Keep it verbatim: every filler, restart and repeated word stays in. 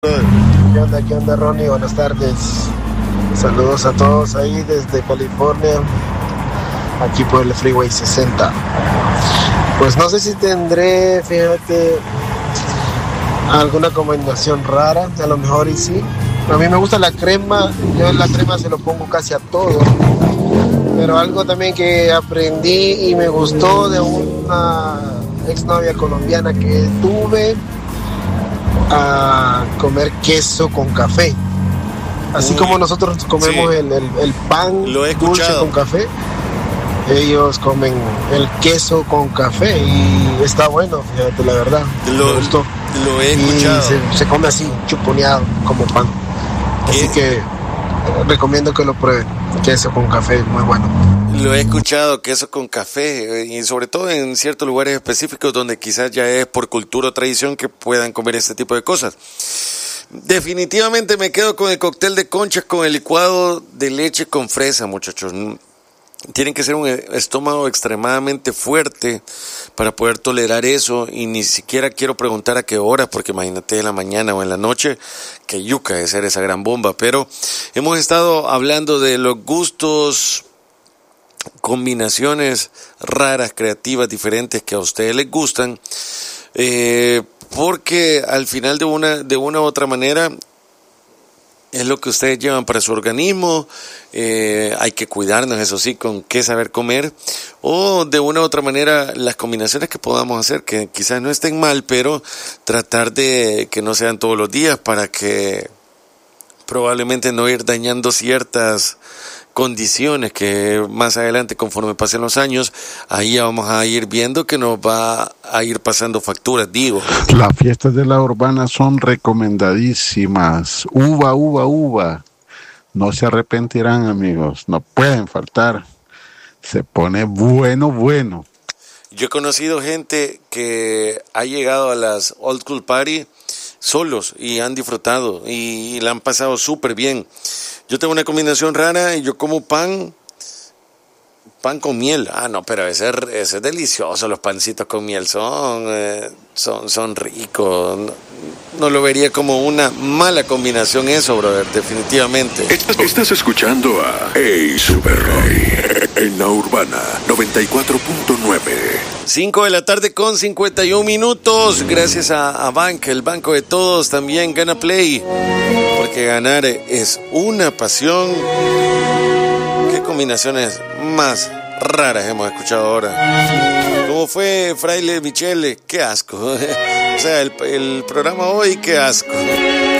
¿Qué onda? ¿Qué onda, Ronnie? Buenas tardes. Saludos a todos ahí desde California, aquí por el Freeway sesenta. Pues no sé si tendré, fíjate, alguna combinación rara, a lo mejor y sí. A mí me gusta la crema, yo la crema se lo pongo casi a todo. Pero algo también que aprendí y me gustó de una exnovia colombiana que tuve, a comer queso con café. Así Uy, como nosotros comemos sí. el, el, el pan Lo he dulce escuchado. con café, ellos comen el queso con café y está bueno, fíjate, la verdad. Lo, me gustó. Lo he y escuchado. Se, se come así, chuponeado, como pan. ¿Qué? Así que eh, recomiendo que lo prueben. Queso con café, muy bueno. Lo he escuchado, queso con café, y sobre todo en ciertos lugares específicos donde quizás ya es por cultura o tradición que puedan comer este tipo de cosas. Definitivamente me quedo con el cóctel de conchas con el licuado de leche con fresa, muchachos. Tienen que ser un estómago extremadamente fuerte para poder tolerar eso, y ni siquiera quiero preguntar a qué hora, porque imagínate en la mañana o en la noche, que yuca de ser esa gran bomba. Pero hemos estado hablando de los gustos, combinaciones raras, creativas, diferentes que a ustedes les gustan, eh, porque al final de una, de una u otra manera es lo que ustedes llevan para su organismo. Eh, hay que cuidarnos, eso sí, con qué saber comer, o de una u otra manera las combinaciones que podamos hacer, que quizás no estén mal, pero tratar de que no sean todos los días para que probablemente no ir dañando ciertas condiciones que más adelante, conforme pasen los años, ahí ya vamos a ir viendo que nos va a ir pasando facturas, digo. Las fiestas de la urbana son recomendadísimas. Uva, uva, uva. No se arrepentirán, amigos. No pueden faltar. Se pone bueno, bueno. Yo he conocido gente que ha llegado a las Old School Party solos y han disfrutado y la han pasado súper bien. Yo tengo una combinación rara y yo como pan, pan con miel. Ah, no, pero ese, ese es delicioso, los pancitos con miel son, eh, son, son ricos. No, no lo vería como una mala combinación eso, brother, definitivamente. Estás, estás escuchando a Hey Super Roy en la Urbana noventa y cuatro punto nueve. cinco de la tarde con cincuenta y un minutos. Gracias a, a Bank, el banco de todos, también Gana Play, porque ganar es una pasión. Qué combinaciones más raras hemos escuchado ahora. ¿Cómo fue Fraile Michele? Qué asco. O sea, el, el programa hoy, qué asco.